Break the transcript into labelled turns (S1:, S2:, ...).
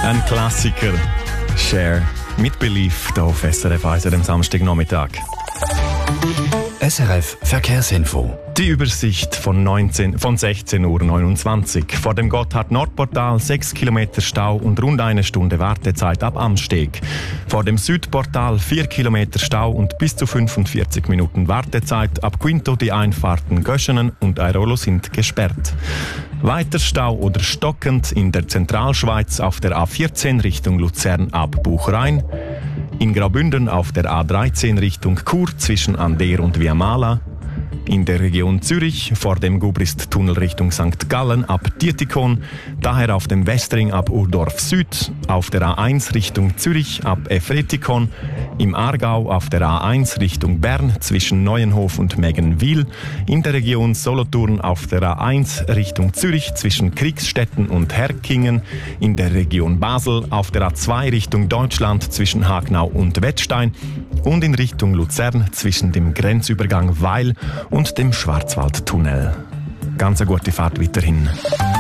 S1: Ein Klassiker. Cher mit Belief hier auf SRF 1 am Samstagnachmittag.
S2: SRF Verkehrsinfo.
S1: Die Übersicht von 16:29 Uhr. Vor dem Gotthard-Nord-Portal 6 Kilometer Stau und rund eine Stunde Wartezeit ab Amsteg. Vor dem Südportal 4 Kilometer Stau und bis zu 45 Minuten Wartezeit. Ab Quinto die Einfahrten Göschenen und Airolo sind gesperrt. Weiter Stau oder stockend in der Zentralschweiz auf der A14 Richtung Luzern ab Buchrain. In Graubünden auf der A13 Richtung Chur zwischen Ander und Viamala. In der Region Zürich vor dem Gubrist-Tunnel Richtung St. Gallen ab Dietikon, daher auf dem Westring ab Urdorf Süd, auf der A1 Richtung Zürich ab Efretikon, im Aargau auf der A1 Richtung Bern zwischen Neuenhof und Meggenwil, in der Region Solothurn auf der A1 Richtung Zürich zwischen Kriegstetten und Herkingen, in der Region Basel auf der A2 Richtung Deutschland zwischen Hagnau und Wettstein und in Richtung Luzern zwischen dem Grenzübergang Weil und dem Schwarzwaldtunnel. Ganz eine gute Fahrt weiterhin.